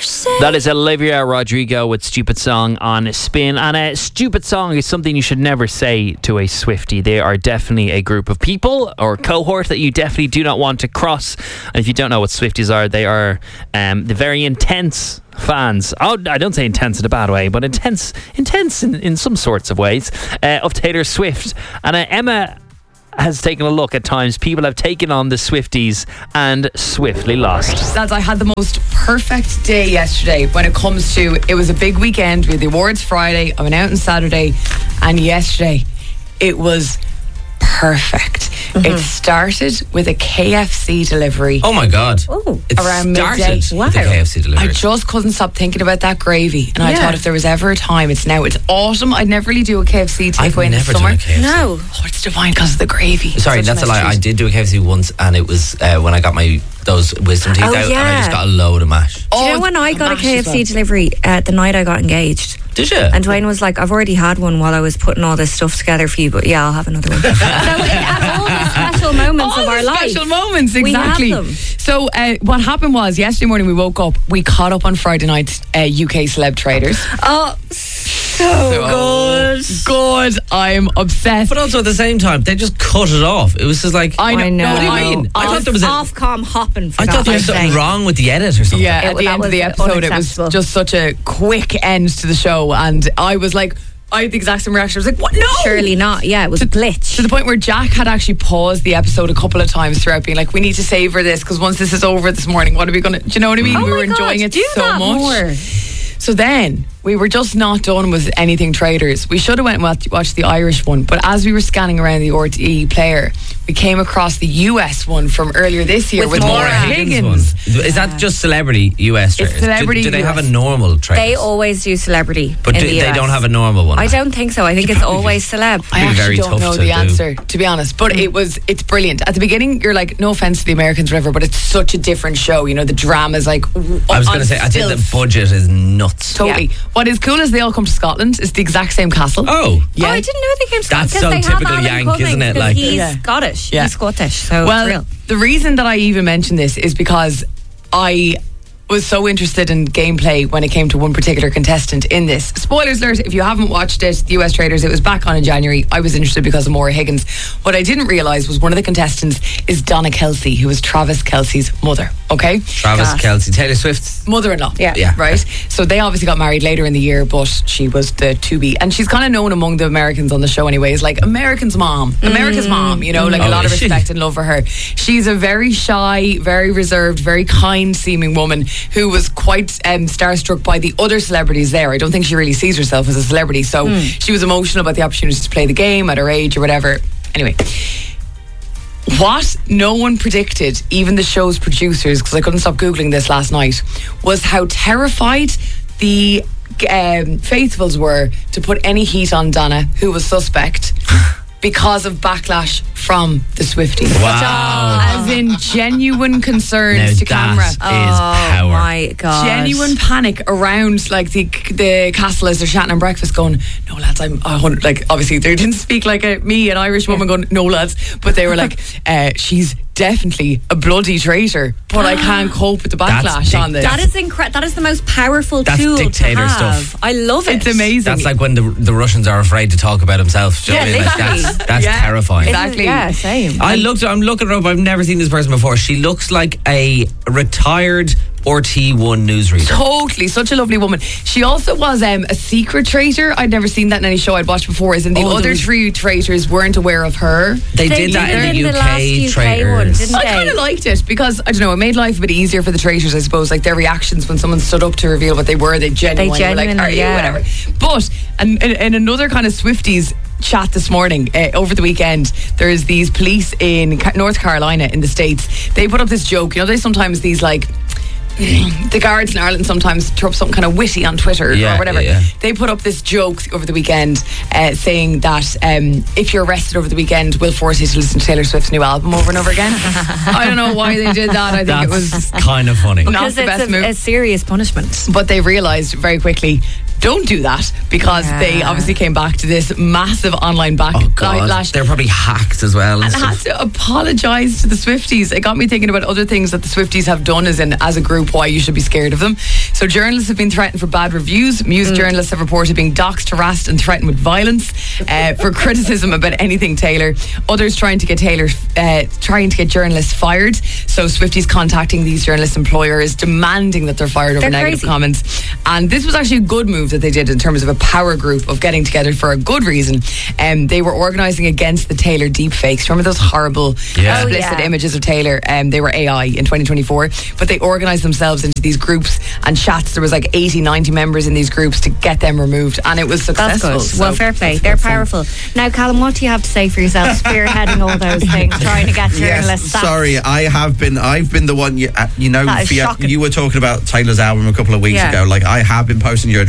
That is Olivia Rodrigo with Stupid Song on Spin. And a stupid song is something you should never say to a Swiftie. They are definitely a group of people or cohort that you definitely do not want to cross. And if you don't know what Swifties are, they are the very intense fans. Oh, I don't say intense in a bad way, but intense in some sorts of ways of Taylor Swift. And Emma has taken a look at times people have taken on the Swifties and swiftly lost. Lads, I had the most perfect day yesterday when it comes to, it was a big weekend. We had the awards Friday, I went out on Saturday, and yesterday it was perfect. It started with a KFC delivery. Oh my God. It around midday. started with a KFC delivery. I just couldn't stop thinking about that gravy, and I thought if there was ever a time, it's now. It's autumn. I'd never really do a KFC takeaway in the summer. I've never done a KFC. No. Oh, it's divine because of the gravy. Sorry, Such that's a nice lie. treat. I did do a KFC once, and it was when I got those wisdom teeth out, and I just got a load of mash. Do you know when I got a KFC delivery the night I got engaged? Did you? And Dwayne was like, I've already had one while I was putting all this stuff together for you, but yeah, I'll have another one. So at all the special moments of our life. Special moments, exactly. We have them. So what happened was yesterday morning we woke up, we caught up on Friday night UK Celeb Traders. Oh, so good. I'm obsessed. But also at the same time, they just cut it off. It was just like, I know. What do you mean? I thought there was Ofcom hopping for I thought there was something wrong with the edit or something. Yeah, at the end of the episode, it was just such a quick end to the show, and I was like, I had the exact same reaction. I was like, what? No! Surely not. Yeah, it was a glitch. To the point where Jack had actually paused the episode a couple of times throughout, being like, we need to savor this, because once this is over this morning, what are we going to... Do you know what I mean? Oh we were my God, enjoying it do so that much. more. So then, we were just not done with anything traders. We should have went and watched the Irish one, but as we were scanning around the RTE player, we came across the US one from earlier this year with Maura Higgins. One. Is that just celebrity US traders? celebrity do they US. have a normal trader? They always do celebrity But in the they US. don't have a normal one? I don't think so. I think it's always celeb. I It'd be very actually don't tough know to the do. answer, to be honest. But it's brilliant. At the beginning, you're like, no offense to the Americans, whatever, but it's such a different show. You know, the drama's like. I was going to say, I think the budget is nuts. Totally. Yeah. What is cool is they all come to Scotland. It's the exact same castle. Oh. Yeah. Oh, I didn't know they came to That's Scotland. so typical Yank, isn't it? Like, he's Scottish. Yeah. He's Scottish. So Well, it's real. the reason that I even mentioned this is because I was so interested in gameplay when it came to one particular contestant in this. Spoilers alert, if you haven't watched it, the US Traders, it was back on in January. I was interested because of Maura Higgins. What I didn't realise was one of the contestants is Donna Kelsey, who is Travis Kelsey's mother, okay? Travis Kelsey, Taylor Swift's Mother-in-law. Yeah. Right? So they obviously got married later in the year, but she was the to-be. And she's kind of known among the Americans on the show anyway as like America's mom, you know, like a lot of is she? respect and love for her. She's a very shy, very reserved, very kind-seeming woman who was quite starstruck by the other celebrities there. I don't think she really sees herself as a celebrity. So she was emotional about the opportunity to play the game at her age or whatever. Anyway, what no one predicted, even the show's producers, because I couldn't stop Googling this last night, was how terrified the faithfuls were to put any heat on Donna, who was suspect, because of backlash from the Swifties. Wow. As in genuine concerns Now to camera. that is power. Oh my God. Genuine panic around like the castle as they're chatting on breakfast, going, no lads, I'm 100, like obviously they didn't speak like me, an Irish woman, going, no lads, but they were like, she's definitely a bloody traitor, but I can't cope with the backlash on this. That is incredible. That is the most powerful That's tool dictator to have. stuff. I love it. It's amazing. That's like when the Russians are afraid to talk about himself. Do you know what I mean? Like, literally. that's Yeah. terrifying. Exactly. Yeah, same. I'm looking her up. I've never seen this person before. She looks like a retired RT1 newsreader. Totally, such a lovely woman. She also was a secret traitor. I'd never seen that in any show I'd watched before. As in the other three traitors weren't aware of her. They did that in the last UK UK traitors. one, didn't I they? kind of liked it because, I don't know, it made life a bit easier for the traitors, I suppose. Like their reactions when someone stood up to reveal what they were, they genuinely were like, are you, yeah. whatever. But, and in another kind of Swifties chat this morning, over the weekend, there's these police in North Carolina in the States. They put up this joke. You know, they sometimes these like... the guards in Ireland sometimes throw up something kind of witty on Twitter or whatever. Yeah. They put up this joke over the weekend saying that if you're arrested over the weekend, we'll force you to listen to Taylor Swift's new album over and over again. I don't know why they did that. I think it was kind of funny. not Because the best it's move. a serious punishment. But they realised very quickly Don't do that, because they obviously came back to this massive online backlash. They're probably hacked as well. And had to apologise to the Swifties. It got me thinking about other things that the Swifties have done as a group, why you should be scared of them. So journalists have been threatened for bad reviews. Music journalists have reported being doxed, harassed and threatened with violence for criticism about anything Taylor. Others trying to get journalists fired. So Swifties contacting these journalists' employers, demanding that they're fired over negative comments. And this was actually a good move that they did in terms of a power group of getting together for a good reason. They were organising against the Taylor deepfakes. Remember those horrible explicit images of Taylor? They were AI in 2024, but they organised themselves into these groups and chats. There was like 80, 90 members in these groups to get them removed, and it was successful. That's good. Well, fair play. They're powerful. Now, Callum, what do you have to say for yourself, spearheading all those things, trying to get journalists sacked? Sorry, I've been the one. You know, That is Fiona, shocking. you were talking about Taylor's album a couple of weeks ago. Like, I have been posting your